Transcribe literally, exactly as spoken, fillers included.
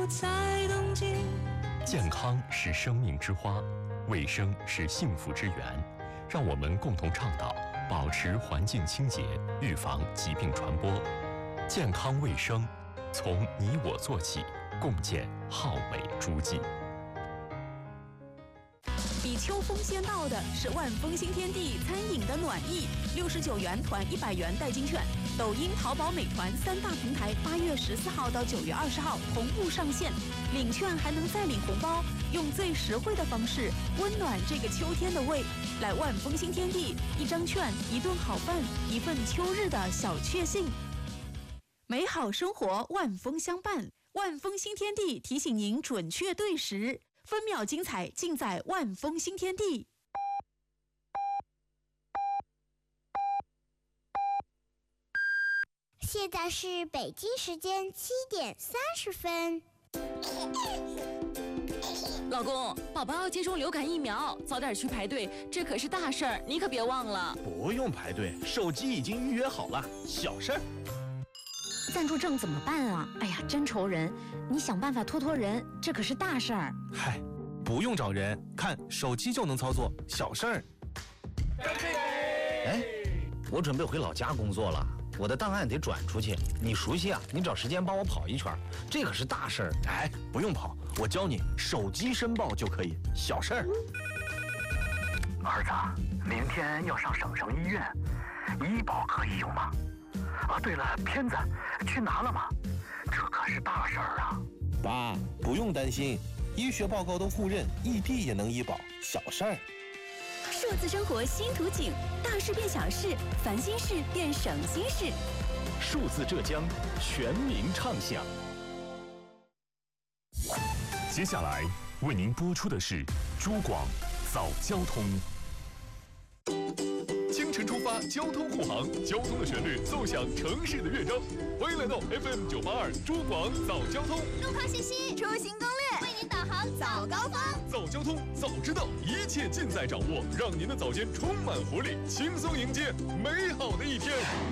我才懂经。 健康是生命之花，卫生是幸福之源。让我们共同倡导，保持环境清洁，预防疾病传播。健康卫生，从你我做起，共建浩美诸暨。 比秋风先到的是万丰新天地餐饮的暖意，六十九元团一百元代金券。抖音、淘宝、美团三大平台八月十四号到九月二十号同步上线，领券还能再领红包，用最实惠的方式温暖这个秋天的胃。来万丰新天地，一张券，一顿好饭，一份秋日的小确幸。美好生活万丰相伴，万丰新天地提醒您准确对时。分秒精彩尽在万丰新天地。 现在是北京时间七点三十分。 老公，宝宝要接种流感疫苗，早点去排队，这可是大事儿，你可别忘了。 不用排队，手机已经预约好了，小事儿。 暂住证怎么办啊？哎呀，真愁人！你想办法托托人，这可是大事儿。 嗨，不用找人，看手机就能操作，小事儿。 哎，我准备回老家工作了，我的档案得转出去。你熟悉啊？你找时间帮我跑一圈，这可是大事儿。 哎，不用跑，我教你手机申报就可以，小事儿。 儿子，明天要上省城医院，医保可以用吗？啊，对了，片子去拿了吗？这可是大事儿啊！ 爸，不用担心，医学报告都互认，异地也能医保，小事儿。 数字生活新图景，大事变小事，烦心事变省心事。 数字浙江，全民畅享。接下来为您播出的是珠广早交通。清晨出发，交通护航，交通的旋律奏响城市的乐章。欢迎来到 F M 九八二珠广早交通， 路况信息、出行攻略，为您导航早高峰。 早交通，早知道，一切尽在掌握，让您的早间充满活力，轻松迎接美好的一天。